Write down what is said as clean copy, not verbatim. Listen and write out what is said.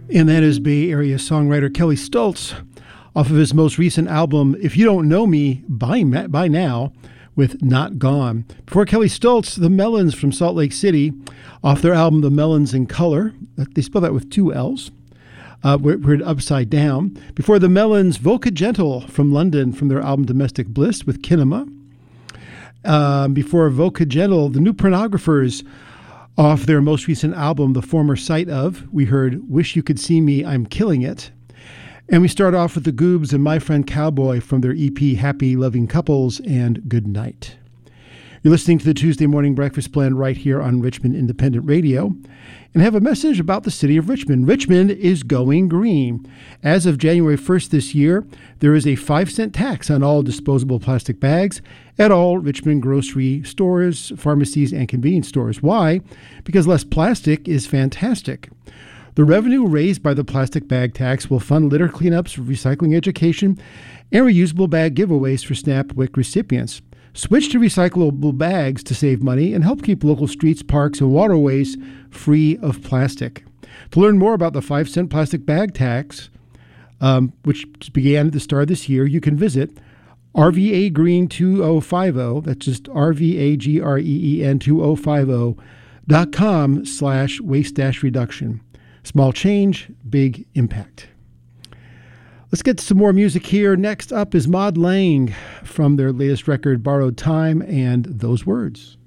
And that is Bay Area songwriter Kelly Stoltz off of his most recent album, If You Don't Know Me by Now, with Not Gone. Before Kelly Stoltz, the Melons from Salt Lake City off their album The Melons in Color. They spell that with two L's. We're upside down. Before the Melons, Voca Gentle from London from their album Domestic Bliss with Kinema. Before Voca Gentle, the New Pornographers off their most recent album, The Former Sight Of, we heard Wish You Could See Me, I'm Killing It. And we start off with the Goobs and My Friend Cowboy from their EP Happy Loving Couples and Good Night. You're listening to the Tuesday Morning Breakfast Blend right here on Richmond Independent Radio, and have a message about the city of Richmond. Richmond is going green. As of January 1st this year, there is a 5-cent tax on all disposable plastic bags at all Richmond grocery stores, pharmacies, and convenience stores. Why? Because less plastic is fantastic. The revenue raised by the plastic bag tax will fund litter cleanups, recycling education, and reusable bag giveaways for SNAP WIC recipients. Switch to recyclable bags to save money and help keep local streets, parks, and waterways free of plastic. To learn more about the 5-cent plastic bag tax, which began at the start of this year, you can visit RVA Green 2050. That's just RVAGREEN 2050.com/waste-reduction. Small change, big impact. Let's get to some more music here. Next up is Maud Lang from their latest record, Borrowed Time, and Those Words.